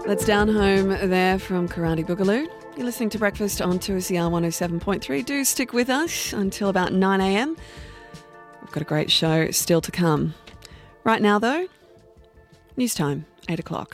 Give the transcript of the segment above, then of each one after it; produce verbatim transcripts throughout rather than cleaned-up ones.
That's Down Home there from Karate Boogaloo. You're listening to Breakfast on two S E R one oh seven point three. Do stick with us until about nine a.m. We've got a great show still to come. Right now, though, news time, eight o'clock.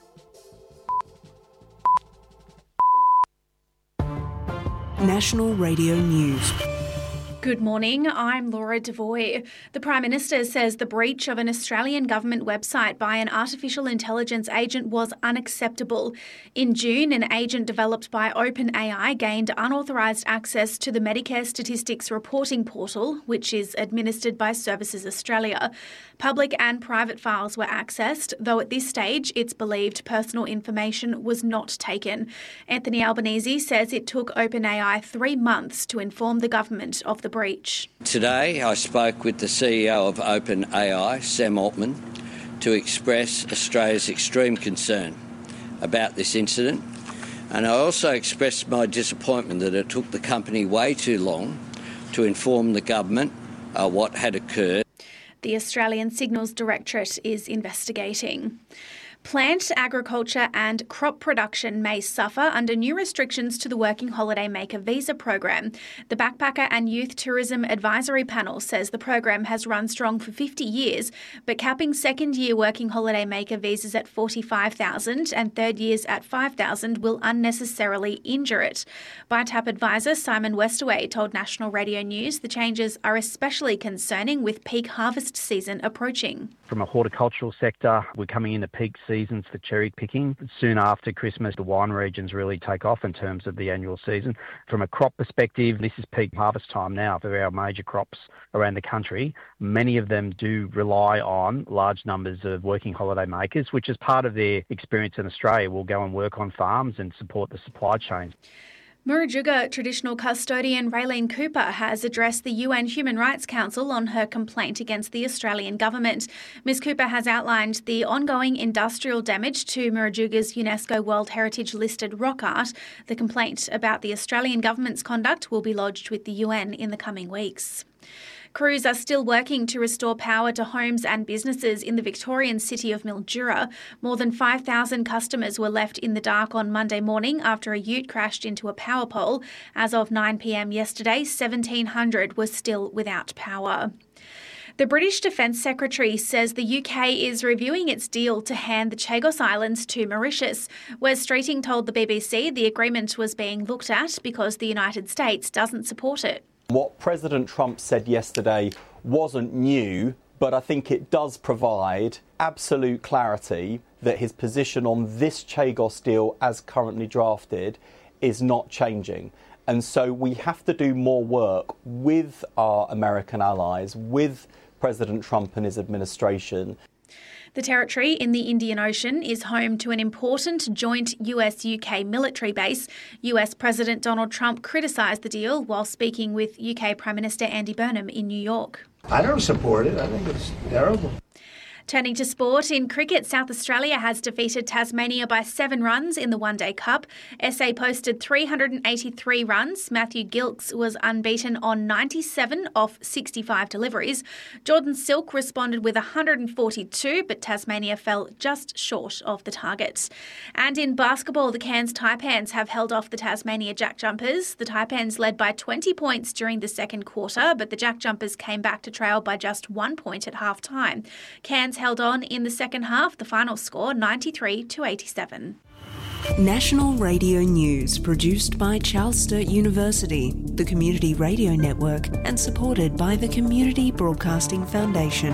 National Radio News. Good morning, I'm Laura Devoy. The Prime Minister says the breach of an Australian government website by an artificial intelligence agent was unacceptable. In June, an agent developed by OpenAI gained unauthorised access to the Medicare Statistics Reporting Portal, which is administered by Services Australia. Public and private files were accessed, though at this stage it's believed personal information was not taken. Anthony Albanese says it took OpenAI three months to inform the government of the breach. Today I spoke with the C E O of OpenAI, Sam Altman, to express Australia's extreme concern about this incident, and I also expressed my disappointment that it took the company way too long to inform the government uh, what had occurred. The Australian Signals Directorate is investigating. Plant, agriculture and crop production may suffer under new restrictions to the Working Holiday Maker visa program. The Backpacker and Youth Tourism Advisory Panel says the program has run strong for fifty years, but capping second-year Working Holiday Maker visas at forty-five thousand and third years at five thousand will unnecessarily injure it. B I T A P advisor Simon Westaway told National Radio News the changes are especially concerning with peak harvest season approaching. From a horticultural sector, we're coming into peak seasons for cherry picking. Soon after Christmas, the wine regions really take off in terms of the annual season. From a crop perspective, this is peak harvest time now for our major crops around the country. Many of them do rely on large numbers of working holiday makers, which is part of their experience in Australia, will go and work on farms and support the supply chain. Murujuga traditional custodian Raylene Cooper has addressed the U N Human Rights Council on her complaint against the Australian government. Miz Cooper has outlined the ongoing industrial damage to Murujuga's UNESCO World Heritage listed rock art. The complaint about the Australian government's conduct will be lodged with the U N in the coming weeks. Crews are still working to restore power to homes and businesses in the Victorian city of Mildura. More than five thousand customers were left in the dark on Monday morning after a ute crashed into a power pole. As of nine p.m. yesterday, seventeen hundred were still without power. The British Defence Secretary says the U K is reviewing its deal to hand the Chagos Islands to Mauritius. Wes Streeting told the B B C the agreement was being looked at because the United States doesn't support it. What President Trump said yesterday wasn't new, but I think it does provide absolute clarity that his position on this Chagos deal as currently drafted is not changing. And so we have to do more work with our American allies, with President Trump and his administration. The territory in the Indian Ocean is home to an important joint U S U K military base. U S President Donald Trump criticised the deal while speaking with U K Prime Minister Andy Burnham in New York. I don't support it. I think it's terrible. Turning to sport, in cricket, South Australia has defeated Tasmania by seven runs in the One Day Cup. S A posted three hundred eighty-three runs. Matthew Gilkes was unbeaten on ninety-seven off sixty-five deliveries. Jordan Silk responded with one hundred forty-two, but Tasmania fell just short of the target. And in basketball, the Cairns Taipans have held off the Tasmania Jack Jumpers. The Taipans led by twenty points during the second quarter, but the Jack Jumpers came back to trail by just one point at half-time. Cairns held on in the second half, the final score ninety-three to eighty-seven. National Radio News, produced by Charles Sturt University, the Community Radio Network, and supported by the Community Broadcasting Foundation.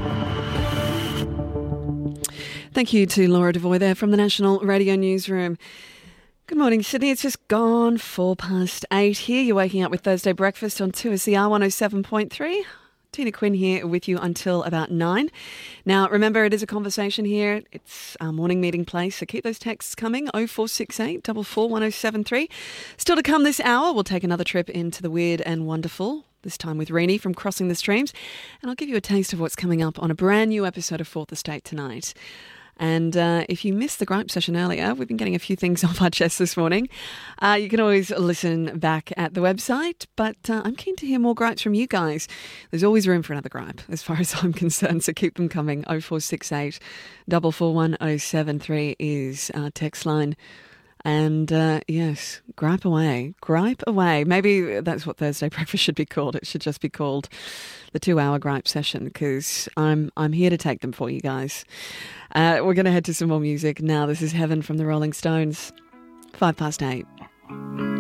Thank you to Laura Devoy there from the National Radio Newsroom. Good morning, Sydney. It's just gone four past eight here. You're waking up with Thursday Breakfast on two S E R one oh seven point three. Tina Quinn here with you until about nine. Now, remember, it is a conversation here. It's our morning meeting place, so keep those texts coming, oh four six eight, four four one oh seven three. Still to come this hour, we'll take another trip into the weird and wonderful, this time with Renee from Crossing the Streams, and I'll give you a taste of what's coming up on a brand new episode of Fourth Estate tonight. And uh, if you missed the gripe session earlier, we've been getting a few things off our chest this morning. Uh, you can always listen back at the website, but uh, I'm keen to hear more gripes from you guys. There's always room for another gripe, as far as I'm concerned, so keep them coming. oh four six eight, four four one, oh seven three is our text line. And uh, yes, gripe away, gripe away. Maybe that's what Thursday breakfast should be called. It should just be called the two-hour gripe session, because I'm I'm here to take them for you guys. Uh, we're going to head to some more music now. This is Heaven from the Rolling Stones. Five past eight.